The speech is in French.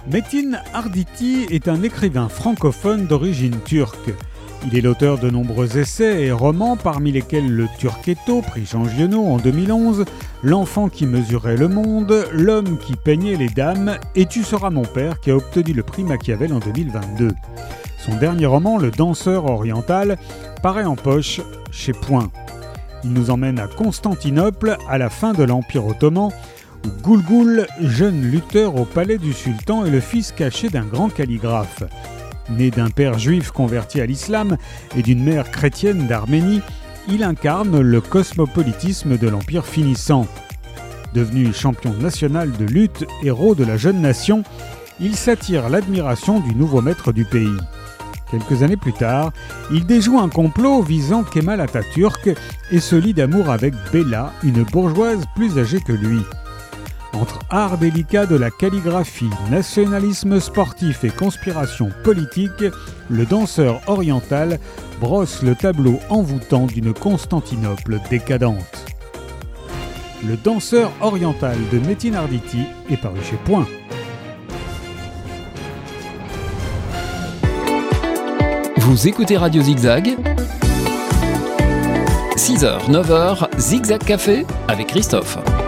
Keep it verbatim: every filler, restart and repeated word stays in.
Metin Arditi est un écrivain francophone d'origine turque. Il est l'auteur de nombreux essais et romans, parmi lesquels Le Turquetto, prix Jean Giono en deux mille onze, L'enfant qui mesurait le monde, L'homme qui peignait les dames et Tu seras mon père, qui a obtenu le prix Machiavel en deux mille vingt-deux. Son dernier roman, Le danseur oriental, paraît en poche chez Point. Il nous emmène à Constantinople, à la fin de l'Empire ottoman, où Goulgoul, jeune lutteur au palais du sultan, est le fils caché d'un grand calligraphe. Né d'un père juif converti à l'islam et d'une mère chrétienne d'Arménie, il incarne le cosmopolitisme de l'Empire finissant. Devenu champion national de lutte, héros de la jeune nation, il s'attire l'admiration du nouveau maître du pays. Quelques années plus tard, il déjoue un complot visant Kemal Atatürk et se lie d'amour avec Bella, une bourgeoise plus âgée que lui. Entre art délicat de la calligraphie, nationalisme sportif et conspiration politique, le danseur oriental brosse le tableau envoûtant d'une Constantinople décadente. Le danseur oriental de Metin Arditi est paru chez Point. Vous écoutez Radio Zigzag, six heures, neuf heures, Zigzag Café avec Christophe.